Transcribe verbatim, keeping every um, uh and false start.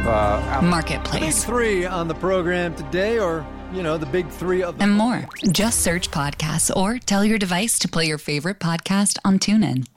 uh, Apple. Marketplace. The big three on the program today, or, you know, the big three of the and more. Just search podcasts or tell your device to play your favorite podcast on TuneIn.